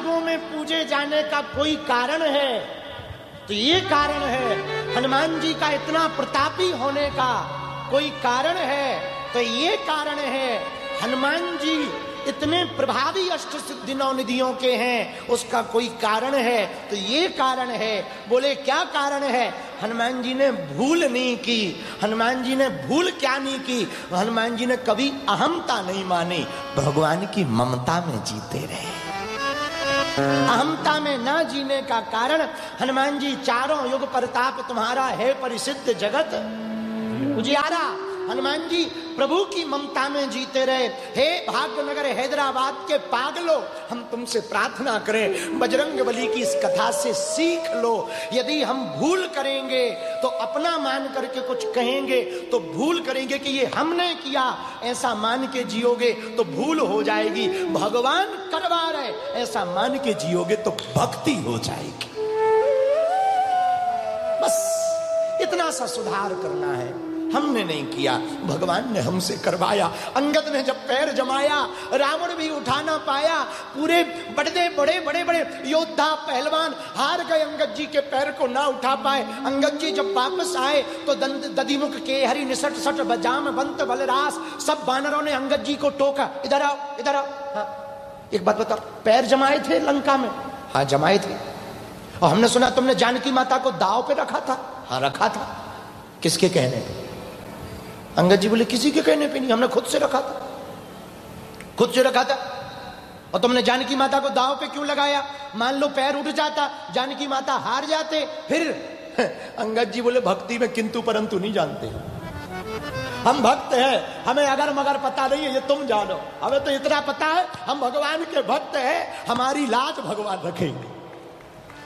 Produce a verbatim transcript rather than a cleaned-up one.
युगों में पूजे जाने का कोई कारण है तो ये कारण है, हनुमान जी का इतना प्रतापी होने का कोई कारण है तो ये कारण है, हनुमान जी इतने प्रभावी अष्ट सिद्धि नौ निधियों के हैं उसका कोई कारण है तो ये कारण है। बोले क्या कारण है? हनुमान जी ने भूल नहीं की। हनुमान जी ने भूल क्या नहीं की? हनुमान जी ने कभी अहमता नहीं मानी, भगवान की ममता में जीते रहे। अहमता में ना जीने का कारण, हनुमान जी चारों युग प्रताप तुम्हारा है परिसिद्ध जगत उजियारा। हनुमान जी प्रभु की ममता में जीते रहे। हे भाग्यनगर हैदराबाद के पागलो, हम तुमसे प्रार्थना करें, बजरंग बली की इस कथा से सीख लो। यदि हम भूल करेंगे तो अपना मान करके कुछ कहेंगे तो भूल करेंगे कि ये हमने किया, ऐसा मान के जियोगे तो भूल हो जाएगी। भगवान करवा रहे ऐसा मान के जियोगे तो भक्ति हो जाएगी। बस इतना सा सुधार करना है, हमने नहीं किया, भगवान ने हमसे करवाया। अंगद ने जब पैर जमाया रावण भी उठा ना पाया। पूरे बड़े बड़े बड़े बड़े योद्धा पहलवान हार गए, अंगद जी के पैर को ना उठा पाए। अंगद जी जब वापस आए तो दधिमुख के हरि निसट सट बजाम बंत बलरास, सब वानरों ने अंगद जी को टोका, इधर आओ इधर आओ। हाँ, एक बात बताओ, पैर जमाए थे लंका में? हाँ जमाए थे। और हमने सुना तुमने जानकी माता को दाव पे रखा था? हाँ रखा था। किसके कहने पे? अंगद जी बोले किसी के कहने पे नहीं, हमने खुद से रखा था, खुद से रखा था। और तुमने जानकी माता को दाव पे क्यों लगाया? मान लो पैर उठ जाता, जानकी माता हार जाते, फिर अंगद जी बोले भक्ति में किंतु परंतु नहीं जानते, हम भक्त हैं, हमें अगर मगर पता नहीं है, ये तुम जानो, हमें तो इतना पता है हम भगवान के भक्त हैं, हमारी लाज भगवान रखेंगे।